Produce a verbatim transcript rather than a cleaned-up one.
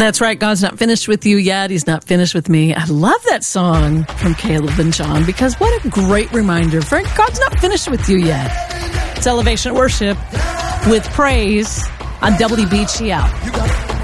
That's right. God's not finished with you yet. He's not finished with me. I love that song from Caleb and John because what a great reminder. Frank, God's not finished with you yet. It's Elevation Worship with praise on W B G L.